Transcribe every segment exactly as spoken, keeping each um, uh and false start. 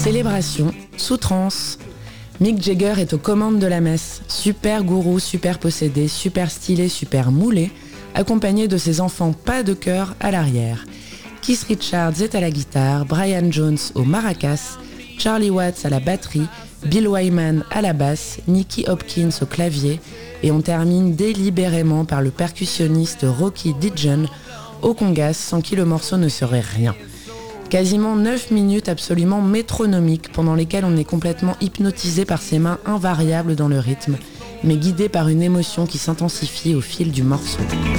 Célébration, sous transe. Mick Jagger est aux commandes de la messe, super gourou, super possédé, super stylé, super moulé, accompagné de ses enfants pas de chœur à l'arrière. Keith Richards est à la guitare, Brian Jones au maracas, Charlie Watts à la batterie, Bill Wyman à la basse, Nicky Hopkins au clavier, et on termine délibérément par le percussionniste Rocky Dijon au congas, sans qui le morceau ne serait rien. Quasiment neuf minutes absolument métronomiques pendant lesquelles on est complètement hypnotisé par ses mains invariables dans le rythme, mais guidé par une émotion qui s'intensifie au fil du morceau.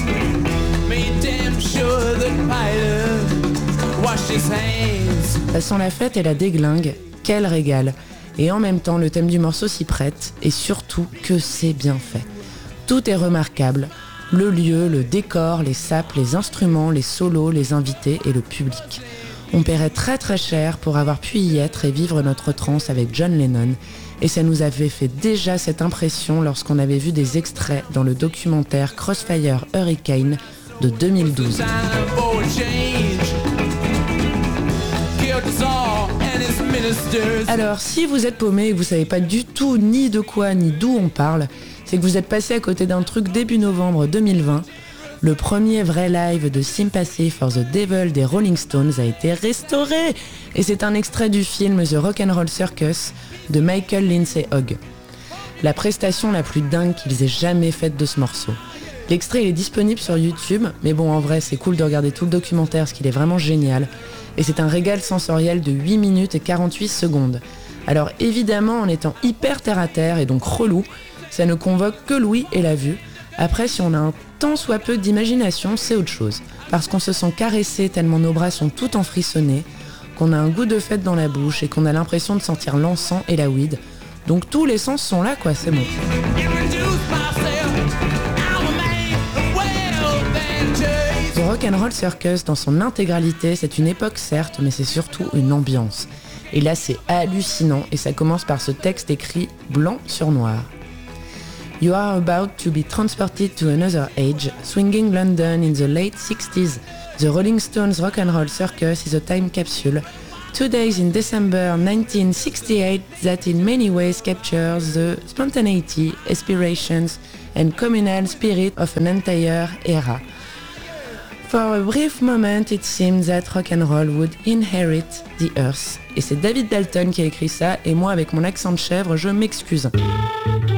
Ça sent la fête et la déglingue, quel régal. Et en même temps, le thème du morceau s'y prête, et surtout que c'est bien fait. Tout est remarquable, le lieu, le décor, les sapes, les instruments, les solos, les invités et le public. On paierait très très cher pour avoir pu y être et vivre notre transe avec John Lennon, et ça nous avait fait déjà cette impression lorsqu'on avait vu des extraits dans le documentaire Crossfire Hurricane de deux mille douze. Alors, si vous êtes paumé et que vous savez pas du tout ni de quoi ni d'où on parle, c'est que vous êtes passé à côté d'un truc début novembre deux mille vingt. Le premier vrai live de Sympathy for the Devil des Rolling Stones a été restauré, et c'est un extrait du film The Rock'n'Roll Circus de Michael Lindsay Hogg. La prestation la plus dingue qu'ils aient jamais faite de ce morceau. L'extrait est disponible sur YouTube, mais bon, en vrai, c'est cool de regarder tout le documentaire parce qu'il est vraiment génial. Et c'est un régal sensoriel de huit minutes et quarante-huit secondes. Alors évidemment, en étant hyper terre-à-terre et donc relou, ça ne convoque que l'ouïe et la vue. Après, si on a un tant soit peu d'imagination, c'est autre chose. Parce qu'on se sent caressé tellement nos bras sont tout enfrissonnés, qu'on a un goût de fête dans la bouche et qu'on a l'impression de sentir l'encens et la weed. Donc tous les sens sont là, quoi, c'est bon. The Rock'n'Roll Circus, dans son intégralité, c'est une époque certes, mais c'est surtout une ambiance. Et là, c'est hallucinant, et ça commence par ce texte écrit blanc sur noir. You are about to be transported to another age, swinging London in the late sixties. The Rolling Stones Rock'n'Roll Circus is a time capsule. Two days in December nineteen sixty-eight that in many ways captures the spontaneity, aspirations and communal spirit of an entire era. For a brief moment, it seemed that rock'n'roll would inherit the earth. Et c'est David Dalton qui a écrit ça, et moi avec mon accent de chèvre, je m'excuse.